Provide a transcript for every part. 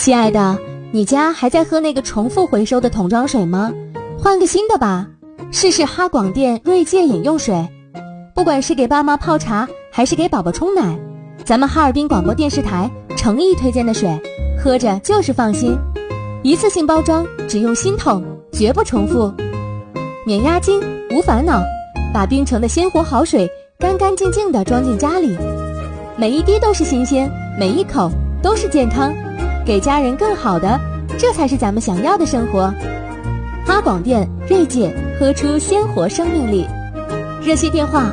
亲爱的，你家还在喝那个重复回收的桶装水吗？换个新的吧，试试哈广电锐界饮用水。不管是给爸妈泡茶，还是给宝宝冲奶，咱们哈尔滨广播电视台诚意推荐的水，喝着就是放心。一次性包装，只用新桶，绝不重复，免押金，无烦恼，把冰城的鲜活好水干干净净地装进家里，每一滴都是新鲜，每一口都是健康，给家人更好的，这才是咱们想要的生活。哈广电锐界，喝出鲜活生命力。热线电话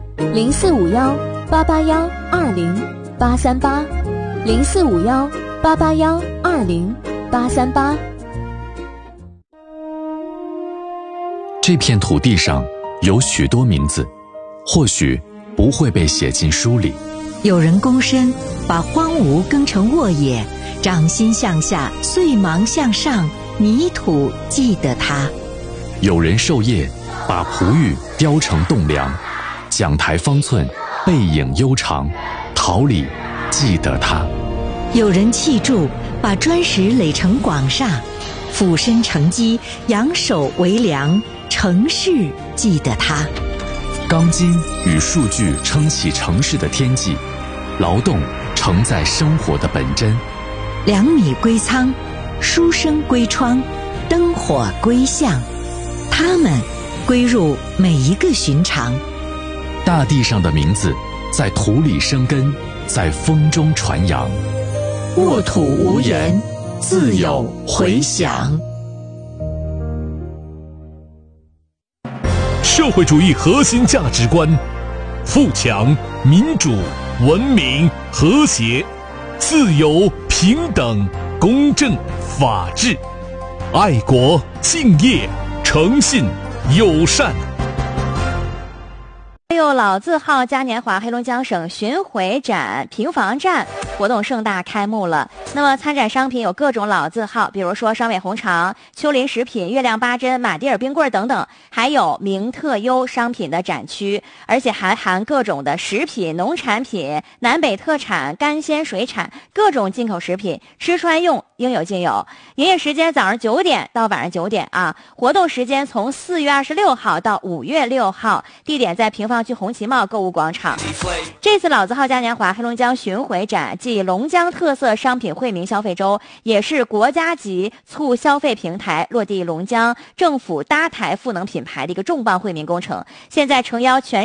0451-881-20838，0451-881-20838。 这片土地上有许多名字，或许不会被写进书里。 有人躬身把荒芜耕成沃野，掌心向下，碎芒向上，泥土记得它。 有人授业把璞玉雕成栋梁，讲台方寸，背影悠长，桃李记得它。 有人砌筑把砖石垒成广厦，俯身承基，仰首为梁，城市记得它。 钢筋与数据撑起城市的天际，劳动承载生活的本真。 2米归仓，书生归窗，灯火归巷，它们归入每一个寻常。 大地上的名字在土里生根，在风中传扬， 沃土无言，自有回响。 社会主义核心价值观：富强、民主、文明、和谐、自由、平等、公正、法治、爱国、敬业、诚信、友善。 老字号嘉年华黑龙江省巡回展平房站活动盛大开幕了。那么参展商品有各种老字号，比如说双美红肠、秋林食品、月亮八珍、马迭尔冰棍等等，还有名特优商品的展区，而且还含各种的食品、农产品、南北特产、干鲜水产，各种进口食品，吃穿用应有尽有。营业时间早上9点到晚上9点啊，活动时间从4月26号到5月6号，地点在平房区红旗茂购物广场。这次老字号嘉年华黑龙江巡回展暨龙江特色商品惠民消费周，也是国家级促消费平台落地龙江政府搭台赋能品牌的一个重磅惠民工程。现在诚邀全